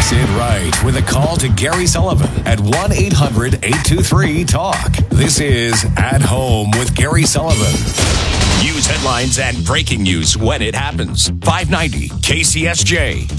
Sid Wright with a call to Gary Sullivan at 1-800-823-TALK. This is At Home with Gary Sullivan. News headlines and breaking news when it happens. 590 KCSJ.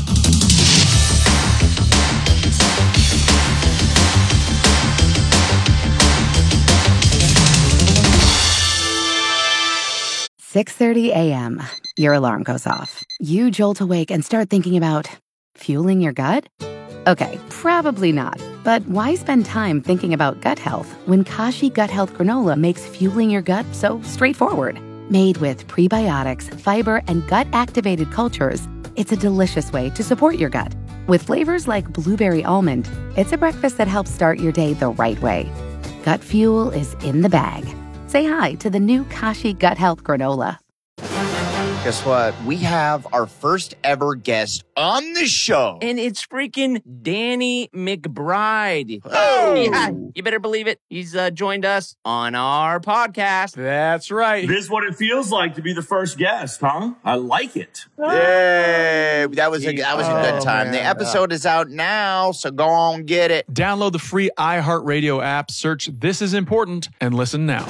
"6:30 a.m. Your alarm goes off. You jolt awake and start thinking about fueling your gut? Okay, probably not. But why spend time thinking about gut health when Kashi Gut Health Granola makes fueling your gut so straightforward? Made with prebiotics, fiber, and gut-activated cultures, it's a delicious way to support your gut. With flavors like blueberry almond, it's a breakfast that helps start your day the right way. Gut fuel is in the bag. Say hi to the new Kashi Gut Health Granola. Guess what? We have our first ever guest on the show. And it's freaking Danny McBride. Oh! Yeah, you better believe it. He's joined us on our podcast. That's right. This is what it feels like to be the first guest, huh? I like it. Yay! That was a good time. Man. The episode is out now, so go on get it. Download the free iHeartRadio app, search This Is Important, and listen now.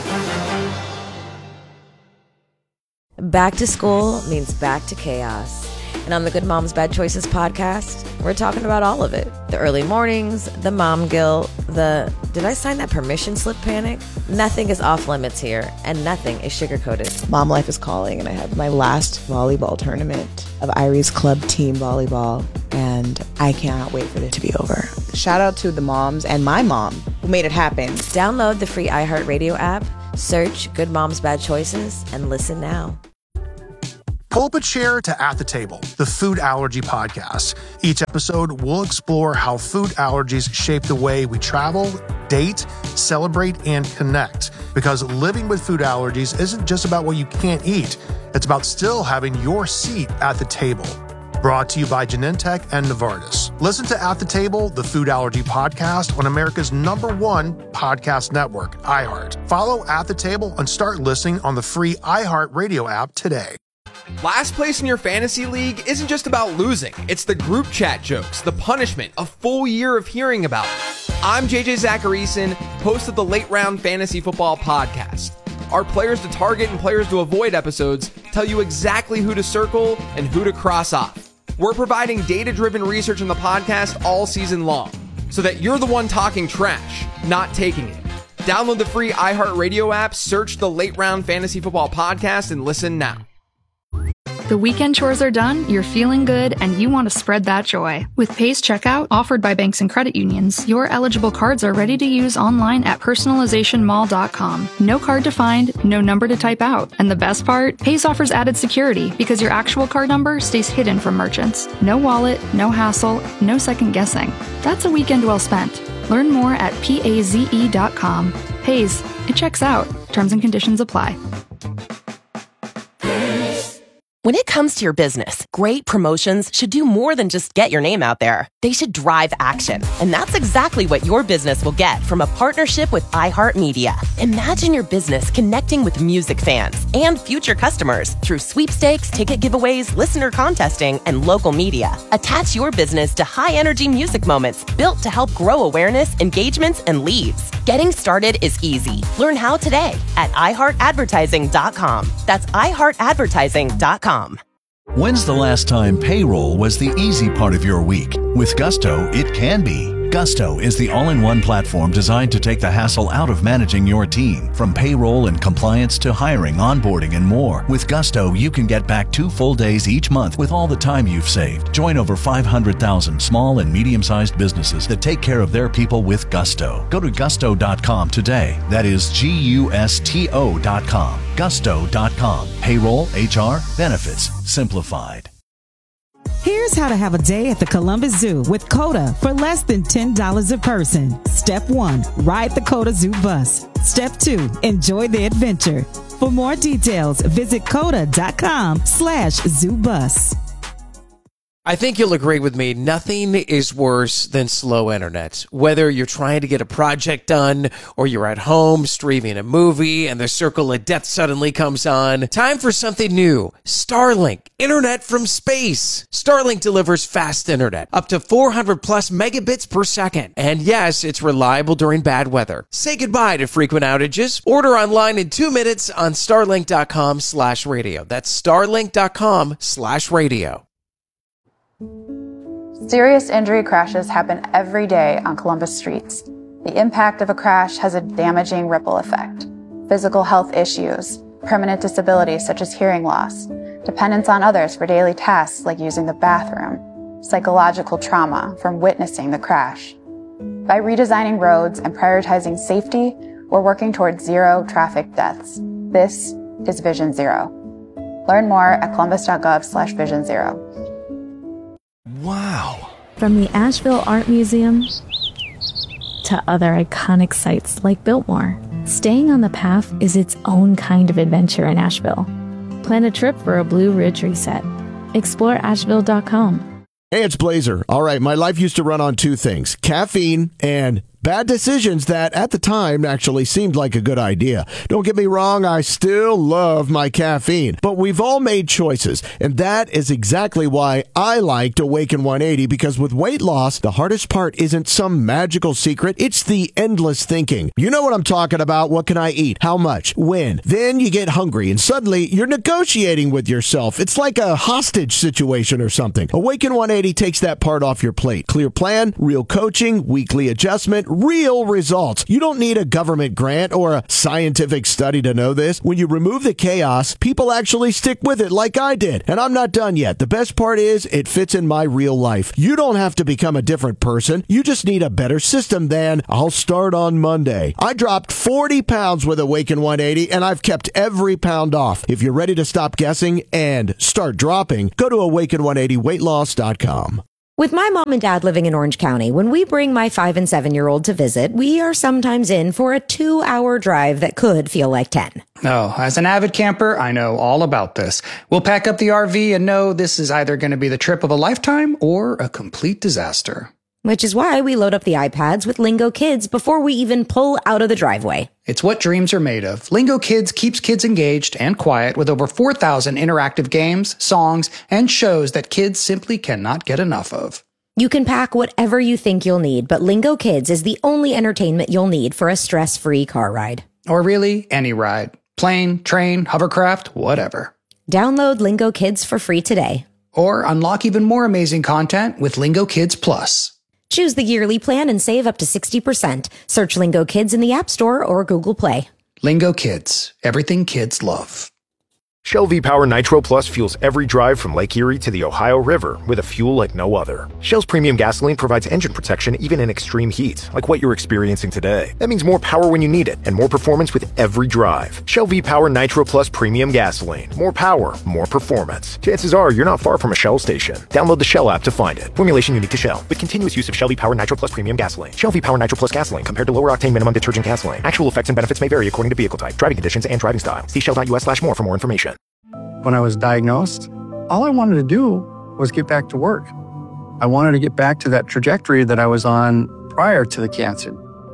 Back to school means back to chaos. And on the Good Moms Bad Choices podcast, we're talking about all of it. The early mornings, the mom guilt, the did I sign that permission slip panic? Nothing is off limits here, and nothing is sugar-coated. Mom life is calling, and I have my last volleyball tournament of Irie's club team volleyball, and I cannot wait for it to be over. Shout out to the moms and my mom who made it happen. Download the free iHeartRadio app, search Good Moms Bad Choices, and listen now. Pull up a chair to At the Table, the food allergy podcast. Each episode, we'll explore how food allergies shape the way we travel, date, celebrate, and connect. Because living with food allergies isn't just about what you can't eat. It's about still having your seat at the table. Brought to you by Genentech and Novartis. Listen to At the Table, the food allergy podcast on America's #1 podcast network, iHeart. Follow At the Table and start listening on the free iHeart Radio app today. Last place in your fantasy league isn't just about losing. It's the group chat jokes, the punishment, a full year of hearing about it. I'm JJ Zacharyson, host of the Late Round Fantasy Football Podcast. Our players to target and players to avoid episodes tell you exactly who to circle and who to cross off. We're providing data-driven research in the podcast all season long, so that you're the one talking trash, not taking it. Download the free iHeartRadio app, search the Late Round Fantasy Football Podcast, and listen now. The weekend chores are done, you're feeling good, and you want to spread that joy. With Pace Checkout, offered by banks and credit unions, your eligible cards are ready to use online at personalizationmall.com. No card to find, no number to type out. And the best part? Pace offers added security because your actual card number stays hidden from merchants. No wallet, no hassle, no second guessing. That's a weekend well spent. Learn more at PAZE.com. Pace, it checks out. Terms and conditions apply. When it comes to your business, great promotions should do more than just get your name out there. They should drive action. And that's exactly what your business will get from a partnership with iHeartMedia. Imagine your business connecting with music fans and future customers through sweepstakes, ticket giveaways, listener contesting, and local media. Attach your business to high-energy music moments built to help grow awareness, engagements, and leads. Getting started is easy. Learn how today at iHeartAdvertising.com. That's iHeartAdvertising.com. When's the last time payroll was the easy part of your week? With Gusto, it can be. Gusto is the all-in-one platform designed to take the hassle out of managing your team. From payroll and compliance to hiring, onboarding, and more. With Gusto, you can get back 2 full days each month with all the time you've saved. Join over 500,000 small and medium-sized businesses that take care of their people with Gusto. Go to gusto.com today. That is GUSTO.com. Gusto.com. Payroll, HR, benefits, simplified. Here's how to have a day at the Columbus Zoo with COTA for less than $10 a person. Step 1, ride the COTA Zoo bus. Step 2, enjoy the adventure. For more details, visit COTA.com/ZooBus. I think you'll agree with me. Nothing is worse than slow internet. Whether you're trying to get a project done or you're at home streaming a movie and the circle of death suddenly comes on. Time for something new. Starlink. Internet from space. Starlink delivers fast internet. Up to 400 plus megabits per second. And yes, it's reliable during bad weather. Say goodbye to frequent outages. Order online in 2 minutes on starlink.com/radio. That's starlink.com/radio. Serious injury crashes happen every day on Columbus streets. The impact of a crash has a damaging ripple effect. Physical health issues, permanent disabilities such as hearing loss, dependence on others for daily tasks like using the bathroom, psychological trauma from witnessing the crash. By redesigning roads and prioritizing safety, we're working towards zero traffic deaths. This is Vision Zero. Learn more at columbus.gov/Vision Zero. Wow. From the Asheville Art Museum to other iconic sites like Biltmore, staying on the path is its own kind of adventure in Asheville. Plan a trip for a Blue Ridge reset. Explore Asheville.com. Hey, it's Blazer. All right, my life used to run on two things: caffeine and bad decisions that at the time actually seemed like a good idea. Don't get me wrong, I still love my caffeine, but we've all made choices, and that is exactly why I liked Awaken 180, because with weight loss, the hardest part isn't some magical secret, it's the endless thinking. You know what I'm talking about. What can I eat? How much? When? Then you get hungry, and suddenly you're negotiating with yourself. It's like a hostage situation or something. Awaken 180 takes that part off your plate. Clear plan, real coaching, weekly adjustment, real results. You don't need a government grant or a scientific study to know this. When you remove the chaos, people actually stick with it like I did. And I'm not done yet. The best part is it fits in my real life. You don't have to become a different person. You just need a better system than I'll start on Monday. I dropped 40 pounds with Awaken 180 and I've kept every pound off. If you're ready to stop guessing and start dropping, go to awaken180weightloss.com. With my mom and dad living in Orange County, when we bring my 5 and 7-year-old to visit, we are sometimes in for a 2-hour drive that could feel like 10. Oh, as an avid camper, I know all about this. We'll pack up the RV and know this is either going to be the trip of a lifetime or a complete disaster. Which is why we load up the iPads with Lingo Kids before we even pull out of the driveway. It's what dreams are made of. Lingo Kids keeps kids engaged and quiet with over 4,000 interactive games, songs, and shows that kids simply cannot get enough of. You can pack whatever you think you'll need, but Lingo Kids is the only entertainment you'll need for a stress-free car ride. Or really, any ride. Plane, train, hovercraft, whatever. Download Lingo Kids for free today. Or unlock even more amazing content with Lingo Kids Plus. Choose the yearly plan and save up to 60%. Search Lingo Kids in the App Store or Google Play. Lingo Kids. Everything kids love. Shell V-Power Nitro Plus fuels every drive from Lake Erie to the Ohio River with a fuel like no other. Shell's premium gasoline provides engine protection even in extreme heat, like what you're experiencing today. That means more power when you need it and more performance with every drive. Shell V-Power Nitro Plus premium gasoline. More power, more performance. Chances are you're not far from a Shell station. Download the Shell app to find it. Formulation unique to Shell, with continuous use of Shell V-Power Nitro Plus premium gasoline. Shell V-Power Nitro Plus gasoline compared to lower octane minimum detergent gasoline. Actual effects and benefits may vary according to vehicle type, driving conditions, and driving style. See shell.us/more for more information. When I was diagnosed, all I wanted to do was get back to work. I wanted to get back to that trajectory that I was on prior to the cancer.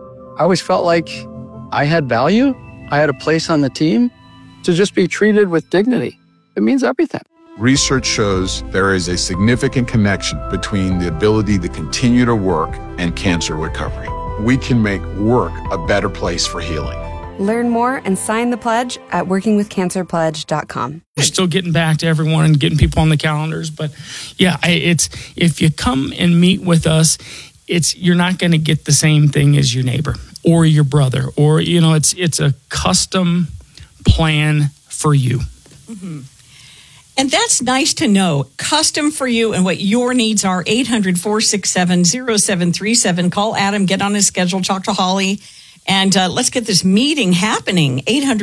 I always felt like I had value. I had a place on the team to just be treated with dignity. It means everything. Research shows there is a significant connection between the ability to continue to work and cancer recovery. We can make work a better place for healing. Learn more and sign the pledge at workingwithcancerpledge.com. We're still getting back to everyone and getting people on the calendars, but yeah, it's if you come and meet with us, you're not going to get the same thing as your neighbor or your brother, or it's a custom plan for you. Mm-hmm. And that's nice to know. Custom for you and what your needs are. 800-467-0737. Call Adam, get on his schedule, talk to Holly. And let's get this meeting happening,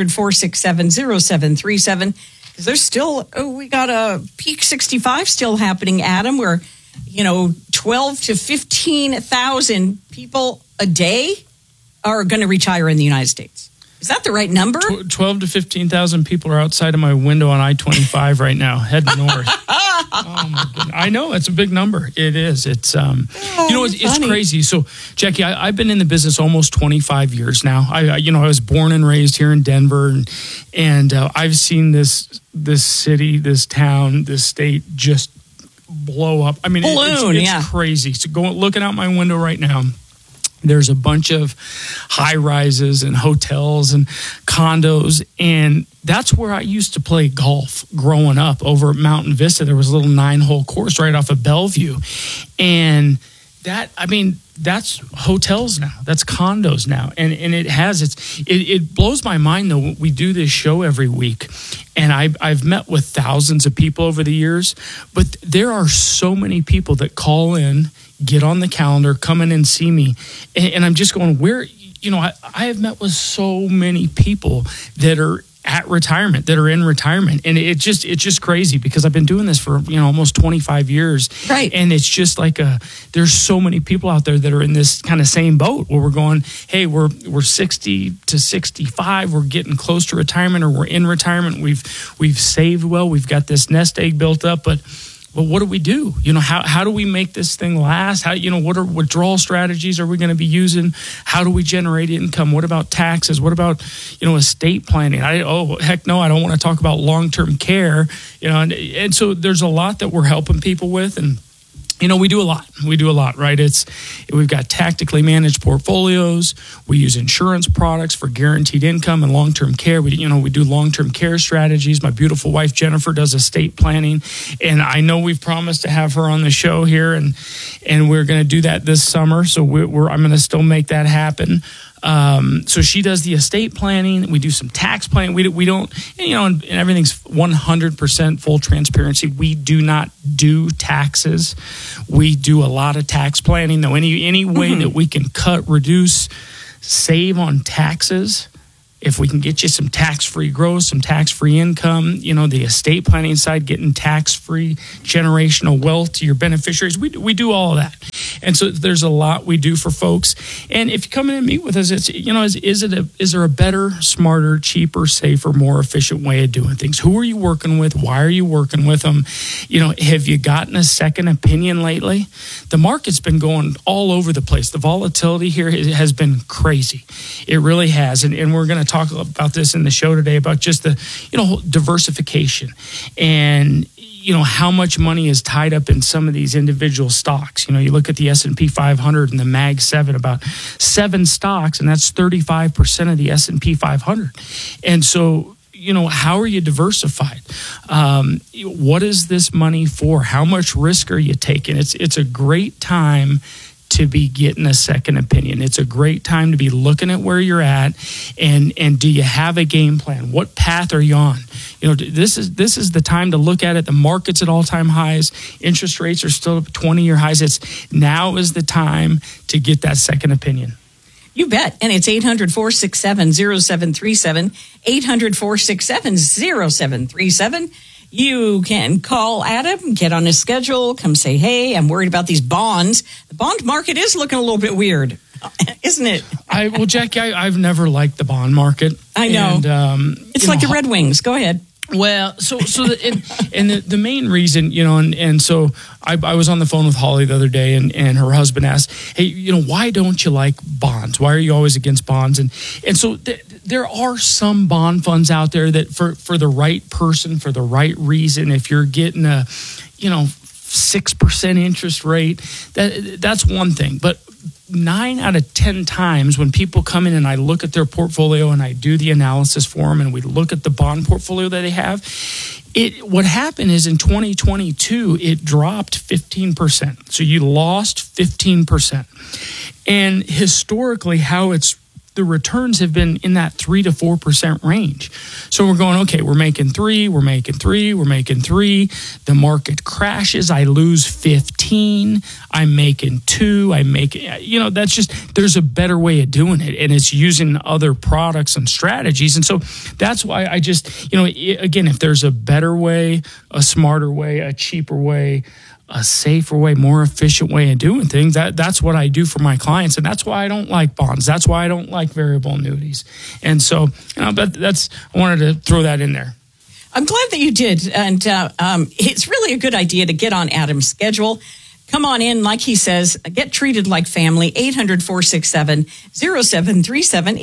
800-467-0737. Because there's still, we got a Peak 65 still happening, Adam, where, 12 to 15,000 people a day are going to retire in the United States. Is that the right number? 12 to 15,000 people are outside of my window on I-25 right now, heading north. Oh my goodness. I know, it's a big number. It is. It's it's crazy. So, Jackie, I've been in the business almost 25 years now. I was born and raised here in Denver, and I've seen this city, this town, this state just blow up. I mean, it's crazy. So looking out my window right now, there's a bunch of high rises and hotels and condos. And that's where I used to play golf growing up over at Mountain Vista. There was a little 9-hole course right off of Bellevue. And that's hotels now. That's condos now. And it blows my mind, though. We do this show every week. And I've met with thousands of people over the years. But there are so many people that call in, get on the calendar, come in and see me. And I'm just going, I have met with so many people that are at retirement, that are in retirement. And it's just crazy because I've been doing this for, almost 25 years. Right. And it's just like there's so many people out there that are in this kind of same boat where we're going, hey, we're 60 to 65. We're getting close to retirement, or we're in retirement. We've saved well. We've got this nest egg built up, but what do we do? How do we make this thing last? What withdrawal strategies are we going to be using? How do we generate income? What about taxes? What about, estate planning? Heck no, I don't want to talk about long-term care. And so there's a lot that we're helping people with, and we do a lot. We do a lot, right? We've got tactically managed portfolios. We use insurance products for guaranteed income and long-term care. We do long-term care strategies. My beautiful wife, Jennifer, does estate planning. And I know we've promised to have her on the show here, and we're going to do that this summer. So I'm going to still make that happen. So she does the estate planning. We do some tax planning. We don't, and everything's 100% full transparency. We do not do taxes. We do a lot of tax planning, though. Any way that we can cut, reduce, save on taxes. If we can get you some tax-free growth, some tax-free income, the estate planning side, getting tax-free generational wealth to your beneficiaries, we do all of that. And so there's a lot we do for folks. And if you come in and meet with us, it's, is there a better, smarter, cheaper, safer, more efficient way of doing things? Who are you working with? Why are you working with them? Have you gotten a second opinion lately? The market's been going all over the place. The volatility here has been crazy. It really has. And we're going to talk about this in the show today, about just the, diversification and, how much money is tied up in some of these individual stocks. You look at the S&P 500 and the Mag 7, about 7 stocks, and that's 35% of the S&P 500. And so, how are you diversified? What is this money for? How much risk are you taking? It's a great time to be getting a second opinion. It's a great time to be looking at where you're at, and do you have a game plan? What path are you on? This is the time to look at it. The market's at all-time highs. Interest rates are still at 20-year highs. Now is the time to get that second opinion. You bet. And it's 800-467-0737, 800-467-0737. You can call Adam, get on his schedule, come say, hey, I'm worried about these bonds. The bond market is looking a little bit weird, isn't it? Well, Jackie, I've never liked the bond market. I know. And, it's like the Red Wings. Go ahead. Well, the main reason, and so I was on the phone with Holly the other day, and her husband asked, hey, why don't you like bonds? Why are you always against bonds? And so there are some bond funds out there that for the right person, for the right reason, if you're getting a, 6% interest rate, that's one thing. But 9 out of 10 times when people come in and I look at their portfolio and I do the analysis for them and we look at the bond portfolio that they have, what happened is in 2022, it dropped 15%. So you lost 15%. And historically, the returns have been in that 3 to 4% range. So we're going, okay, we're making 3. The market crashes. I lose 15. I'm making 2. That's just, there's a better way of doing it. And it's using other products and strategies. And so that's why I just, again, if there's a better way, a smarter way, a cheaper way, a safer way, more efficient way of doing things. That's what I do for my clients, and that's why I don't like bonds. That's why I don't like variable annuities. And so, I wanted to throw that in there. I'm glad that you did, and it's really a good idea to get on Adam's schedule. Come on in, like he says, get treated like family. 800-467-0737,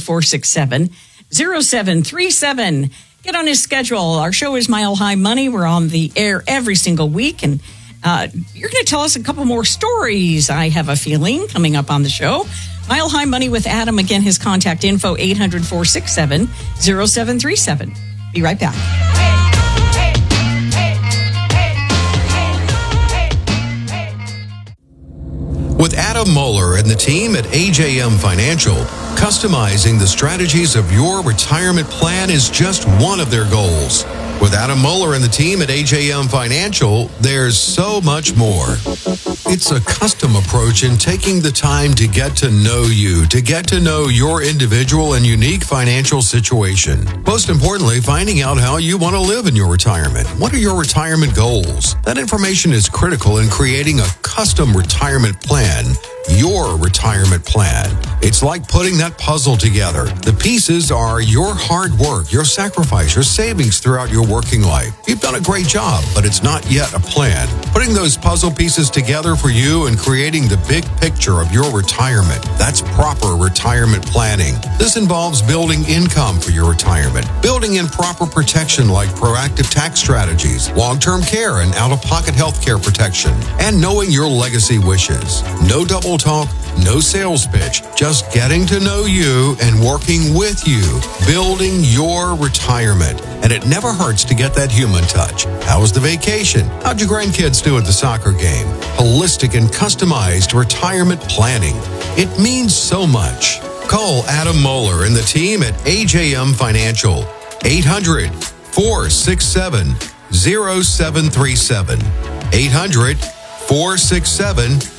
800-467-0737. Get on his schedule. Our show is Mile High Money. We're on the air every single week, and you're going to tell us a couple more stories, I have a feeling, coming up on the show. Mile High Money with Adam. Again, his contact info, 800-467-0737. Be right back. With Adam Moeller and the team at AJM Financial, customizing the strategies of your retirement plan is just one of their goals. With Adam Moeller and the team at AJM Financial, there's so much more. It's a custom approach in taking the time to get to know you, to get to know your individual and unique financial situation. Most importantly, finding out how you want to live in your retirement. What are your retirement goals? That information is critical in creating a custom retirement plan. Your retirement plan. It's like putting that puzzle together. The pieces are your hard work, your sacrifice, your savings throughout your working life. You've done a great job, but it's not yet a plan. Putting those puzzle pieces together for you and creating the big picture of your retirement. That's proper retirement planning. This involves building income for your retirement, building in proper protection like proactive tax strategies, long-term care and out-of-pocket health care protection, and knowing your legacy wishes. No double talk, no sales pitch, just getting to know you and working with you, building your retirement. And it never hurts to get that human touch. How was the vacation? How'd your grandkids do at the soccer game? Holistic and customized retirement planning. It means so much. Call Adam Moeller and the team at AJM Financial. 800-467-0737. 800-467-0737.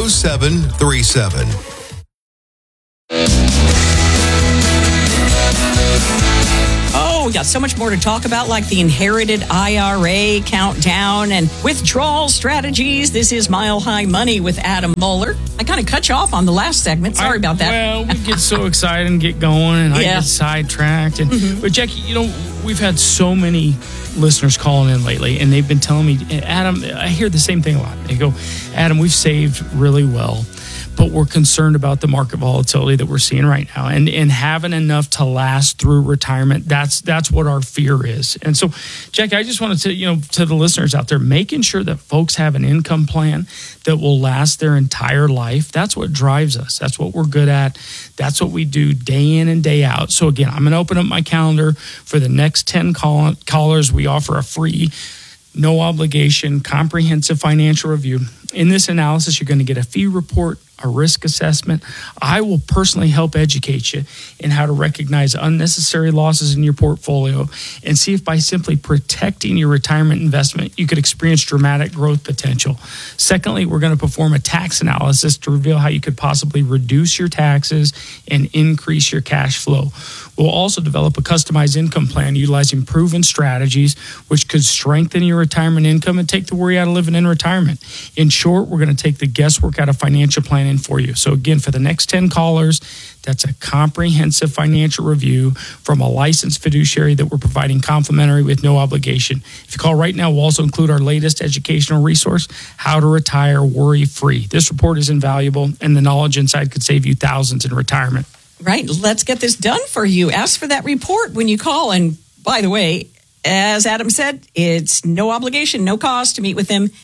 Oh, we got so much more to talk about, like the inherited IRA countdown and withdrawal strategies. This is Mile High Money with Adam Moeller. I kind of cut you off on the last segment. Sorry about that. Well, we get so excited and get going, and I get sidetracked. But Jackie, we've had so many listeners calling in lately, and they've been telling me, Adam, I hear the same thing a lot. They go, Adam, we've saved really well, but we're concerned about the market volatility that we're seeing right now, and having enough to last through retirement. That's what our fear is. And so, Jackie, I just wanted to, to the listeners out there, making sure that folks have an income plan that will last their entire life. That's what drives us. That's what we're good at. That's what we do day in and day out. So again, I'm going to open up my calendar for the next 10 callers. We offer a free, no obligation, comprehensive financial review. In this analysis, you're going to get a fee report, a risk assessment. I will personally help educate you in how to recognize unnecessary losses in your portfolio and see if by simply protecting your retirement investment, you could experience dramatic growth potential. Secondly, we're going to perform a tax analysis to reveal how you could possibly reduce your taxes and increase your cash flow. We'll also develop a customized income plan utilizing proven strategies which could strengthen your retirement income and take the worry out of living in retirement. In short, we're going to take the guesswork out of financial planning for you. So again, for the next 10 callers, that's a comprehensive financial review from a licensed fiduciary that we're providing complimentary with no obligation. If you call right now, we'll also include our latest educational resource, How to Retire Worry-Free. This report is invaluable, and the knowledge inside could save you thousands in retirement. Right. Let's get this done for you. Ask for that report when you call. And by the way, as Adam said, it's no obligation, no cost to meet with him.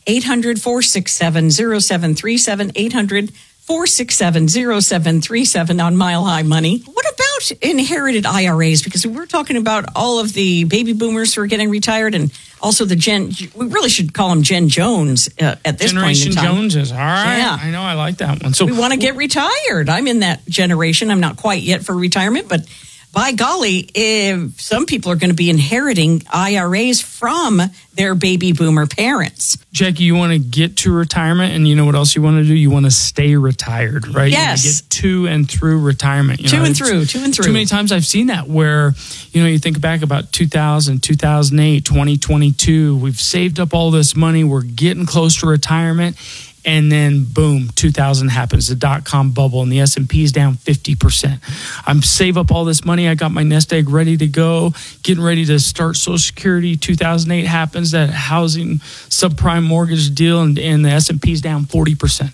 800-467-0737, 800-467-0737 on Mile High Money. What about inherited IRAs? Because we're talking about all of the baby boomers who are getting retired, and also we really should call them Gen Jones at this Generation point in time. Joneses. All right. Yeah. I know. I like that one. So we want to get retired. I'm in that generation. I'm not quite yet for retirement, but by golly, if some people are going to be inheriting IRAs from their baby boomer parents. Jackie, you want to get to retirement, and you know what else you want to do? You want to stay retired, right? Yes. You want to get to and through retirement. To and through. Too many times I've seen that where, you think back about 2000, 2008, 2022, we've saved up all this money, we're getting close to retirement, and then boom, 2000 happens, the dot-com bubble, and the S&P is down 50%. I'm save up all this money. I got my nest egg ready to go, getting ready to start Social Security. 2008 happens, that housing subprime mortgage deal, and the S&P is down 40%.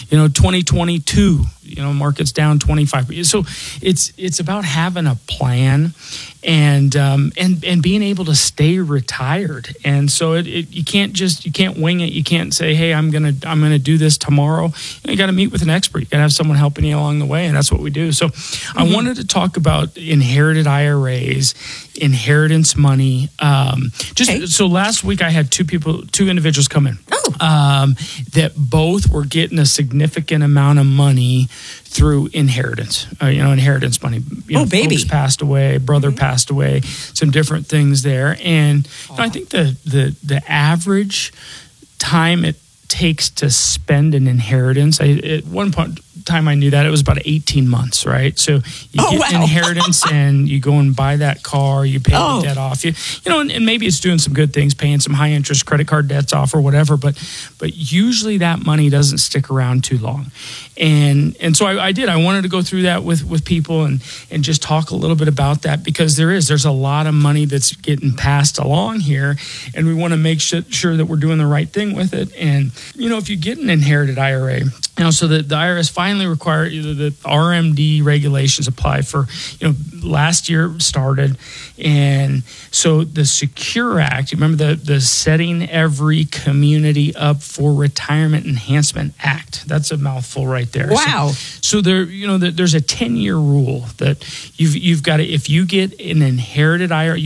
2022, market's down 25%. So it's about having a plan and being able to stay retired. And so you can't wing it. You can't say, hey, I'm gonna do this tomorrow. You got to meet with an expert. You got to have someone helping you along the way, and that's what we do. So I wanted to talk about inherited IRAs, inheritance money. So last week I had two individuals come in that both were getting a significant amount of money through inheritance. Inheritance money. Baby, folks passed away, brother passed away, some different things there, and I think the average time it takes to spend an inheritance. At one point time I knew that it was about 18 months, right? So you get an inheritance and you go and buy that car, you pay the debt off, and maybe it's doing some good things, paying some high interest credit card debts off or whatever, but usually that money doesn't stick around too long. And so I did. I wanted to go through that with people and just talk a little bit about that, because there's a lot of money that's getting passed along here, and we want to make sure that we're doing the right thing with it. And if you get an inherited IRA, so the IRS finally required the RMD regulations apply for, last year started. And so the Secure Act, you remember the Setting Every Community Up for Retirement Enhancement Act. That's a mouthful right there. Wow. So there, there's a 10-year rule that you've got to, if you get an inherited IRA,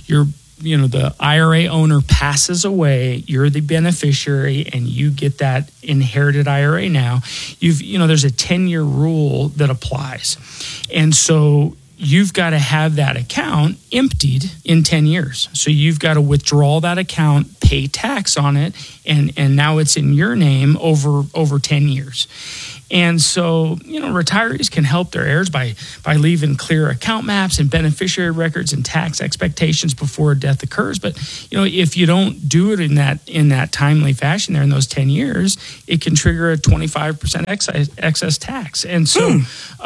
the IRA owner passes away, you're the beneficiary, and you get that inherited IRA now. There's a 10-year rule that applies. And so you've got to have that account emptied in 10 years. So you've got to withdraw that account, pay tax on it, and now it's in your name over 10 years. And so, retirees can help their heirs by leaving clear account maps and beneficiary records and tax expectations before a death occurs. But, if you don't do it in that timely fashion there in those 10 years, it can trigger a 25% excess tax. And so,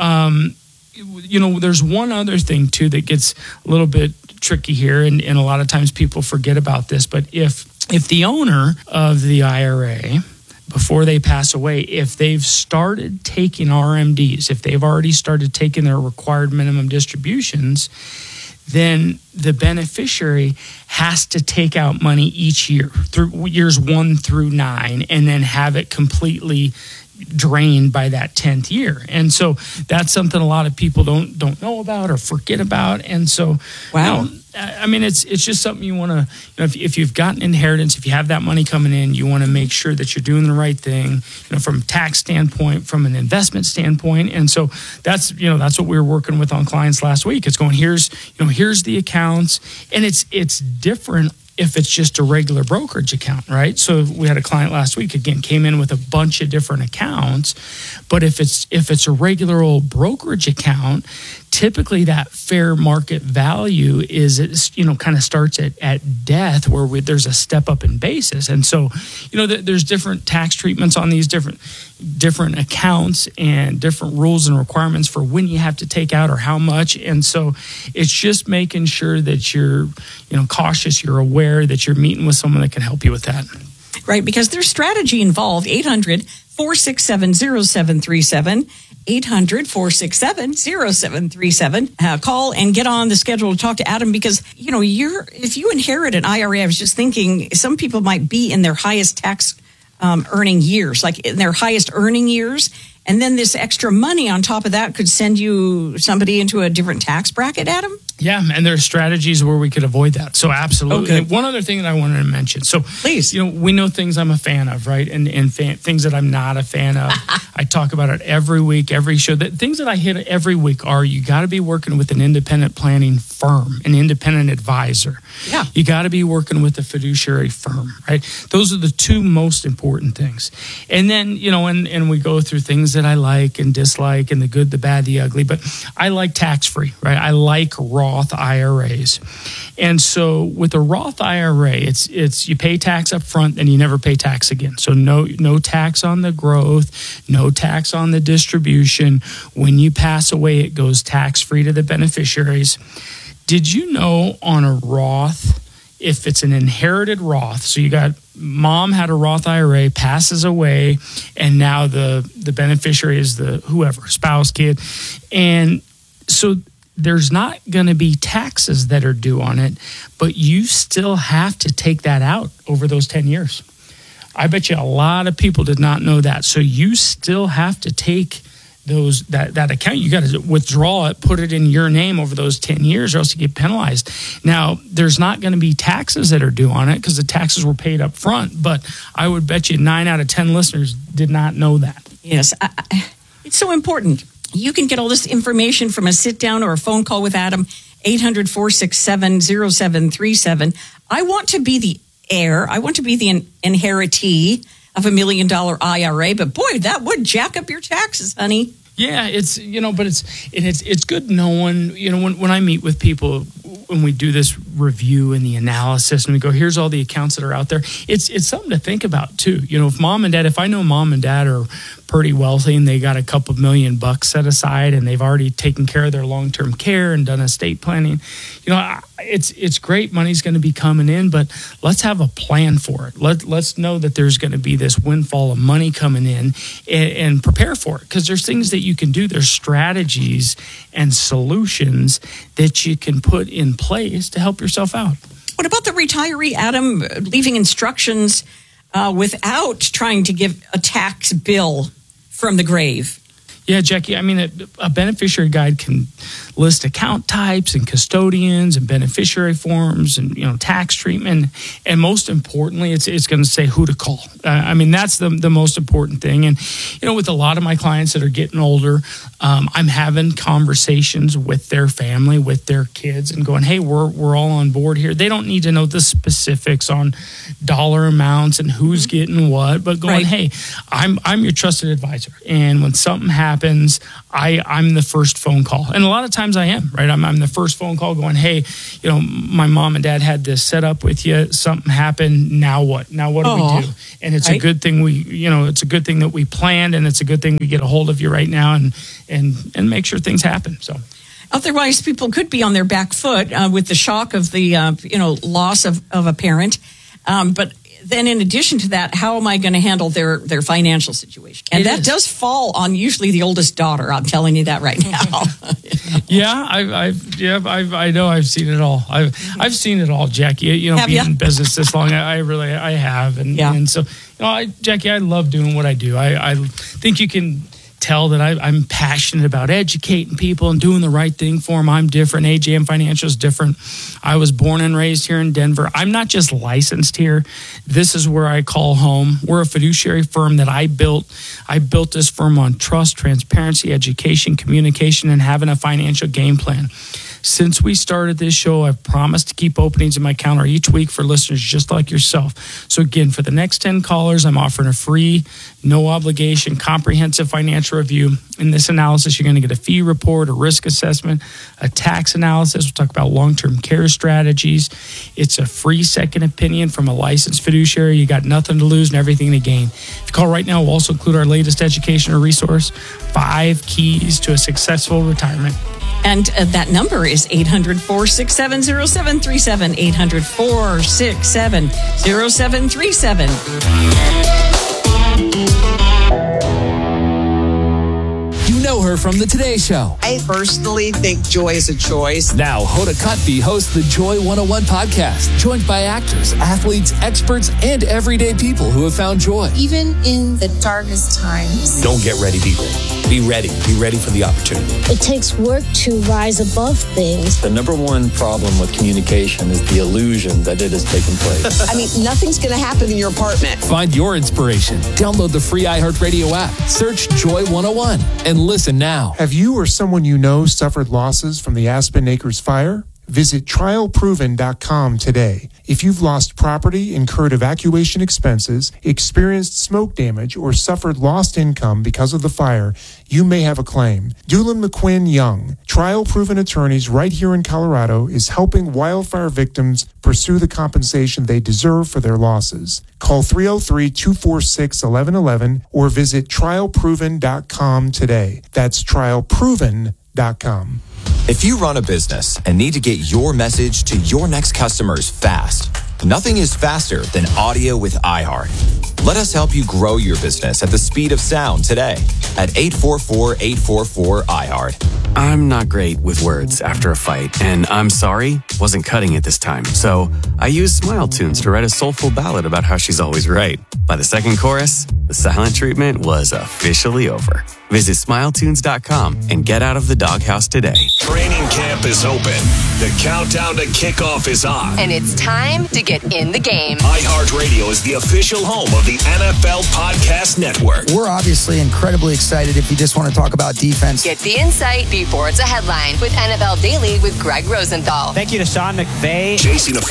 there's one other thing too that gets a little bit tricky here, and a lot of times people forget about this. But if the owner of the IRA, before they pass away, if they've started taking RMDs, if they've already started taking their required minimum distributions, then the beneficiary has to take out money each year through years 1 through 9, and then have it completely drained by that 10th year. And so that's something a lot of people don't know about or forget about. And so, it's just something you want to, if you've got an inheritance, if you have that money coming in, you want to make sure that you're doing the right thing, from a tax standpoint, from an investment standpoint. And so that's what we were working with on clients last week. It's going, here's the accounts, and it's different if it's just a regular brokerage account, right? So we had a client last week, again, came in with a bunch of different accounts, but if it's a regular old brokerage account, typically that fair market value is, kind of starts at death, where there's a step up in basis. And so, there's different tax treatments on these different accounts and different rules and requirements for when you have to take out or how much. And so it's just making sure that you're, cautious, you're aware that you're meeting with someone that can help you with that. Right, because there's strategy involved. 800-467-0737. 800-467-0737. Call and get on the schedule to talk to Adam, because, if you inherit an IRA, I was just thinking some people might be in their highest tax earning years, like in their highest earning years. And then this extra money on top of that could send somebody into a different tax bracket, Adam? Yeah, and there are strategies where we could avoid that. So absolutely. Okay. One other thing that I wanted to mention. So please, we know things I'm a fan of, right? And things that I'm not a fan of. I talk about it every week, every show. The things that I hit every week are you got to be working with an independent planning firm, an independent advisor. Yeah. You got to be working with a fiduciary firm, right? Those are the two most important things. And then, and we go through things that I like and dislike and the good, the bad, the ugly. But I like tax-free, right? I like Roth IRAs. And so with a Roth IRA, it's you pay tax up front and you never pay tax again. So no tax on the growth, no tax on the distribution. When you pass away, it goes tax-free to the beneficiaries. Did you know on a Roth, if it's an inherited Roth, so you got mom had a Roth IRA, passes away, and now the beneficiary is the whoever, spouse, kid. And so there's not going to be taxes that are due on it, but you still have to take that out over those 10 years. I bet you a lot of people did not know that. So you still have to take that account. You got to withdraw it, put it in your name over those 10 years or else you get penalized. Now, there's not going to be taxes that are due on it because the taxes were paid up front, but I would bet you 9 out of 10 listeners did not know that. Yes, it's so important. You can get all this information from a sit-down or a phone call with Adam, 800-467-0737. I want to be the heir. I want to be the inheritee of $1 million IRA, but boy, that would jack up your taxes, honey. Yeah, it's but it's good knowing, when I meet with people, when we do this review and the analysis and we go, here's all the accounts that are out there. It's something to think about too. If I know mom and dad are pretty wealthy and they got a couple $1 million set aside and they've already taken care of their long-term care and done estate planning, it's great. Money's going to be coming in, but let's have a plan for it. Let's know that there's going to be this windfall of money coming in and prepare for it, because there's things that you can do. There's strategies and solutions that you can put in place to help yourself out. What about the retiree, Adam, leaving instructions without trying to give a tax bill from the grave? Yeah, Jackie, a beneficiary guide can list account types and custodians and beneficiary forms and, tax treatment. And most importantly, it's going to say who to call. That's the most important thing. And, with a lot of my clients that are getting older, I'm having conversations with their family, with their kids, and going, hey, we're all on board here. They don't need to know the specifics on dollar amounts and who's getting what, but going, hey, I'm your trusted advisor. And when something happens, I'm the first phone call. And a lot of times I am, right? I'm the first phone call going, hey, my mom and dad had this set up with you. Something happened. Now what? Now what do we do? And it's a good thing it's a good thing that we planned, and it's a good thing we get a hold of you right now and make sure things happen. So otherwise, people could be on their back foot with the shock of the loss of a parent. But then in addition to that, how am I going to handle their financial situation? And that does fall on usually the oldest daughter. I'm telling you that right now. Yeah, I know. I've seen it all. I've seen it all, Jackie. Being in business this long, I have. And so, Jackie, I love doing what I do. I think you can tell that I'm passionate about educating people and doing the right thing for them. I'm different. AJM Financial is different. I was born and raised here in Denver. I'm not just licensed here. This is where I call home. We're a fiduciary firm that I built. I built this firm on trust, transparency, education, communication, and having a financial game plan. Since we started this show, I've promised to keep openings in my calendar each week for listeners just like yourself. So again, for the next 10 callers, I'm offering a free, no obligation, comprehensive financial review. In this analysis, you're going to get a fee report, a risk assessment, a tax analysis. We'll talk about long-term care strategies. It's a free second opinion from a licensed fiduciary. You got nothing to lose and everything to gain. If you call right now, we'll also include our latest educational resource, 5 Keys to a Successful Retirement. And that number is 800-467-0737, 800-467-0737. You know her from The Today Show. I personally think joy is a choice. Now, Hoda Kotb hosts the Joy 101 podcast, joined by actors, athletes, experts, and everyday people who have found joy. Even in the darkest times. Don't get ready, people. Be ready. Be ready for the opportunity. It takes work to rise above things. The number one problem with communication is the illusion that it has taken place. I mean, nothing's going to happen in your apartment. Find your inspiration. Download the free iHeartRadio app. Search Joy 101 and listen now. Have you or someone you know suffered losses from the Aspen Acres fire? Visit trialproven.com today. If you've lost property, incurred evacuation expenses, experienced smoke damage, or suffered lost income because of the fire, you may have a claim. Doolin McQuinn Young, Trial Proven Attorneys right here in Colorado, is helping wildfire victims pursue the compensation they deserve for their losses. Call 303-246-1111 or visit trialproven.com today. That's trialproven.com. If you run a business and need to get your message to your next customers fast, nothing is faster than audio with iHeart. Let us help you grow your business at the speed of sound today at 844-844-iHeart. I'm not great with words after a fight, and I'm sorry wasn't cutting it this time. So I used Smile Tunes to write a soulful ballad about how she's always right. By the second chorus, the silent treatment was officially over. Visit SmileTunes.com and get out of the doghouse today. Training camp is open. The countdown to kickoff is on. And it's time to get in the game. iHeartRadio is the official home of the NFL Podcast Network. We're obviously incredibly excited if you just want to talk about defense. Get the insight before it's a headline with NFL Daily with Greg Rosenthal. Thank you to Sean McVay, Jason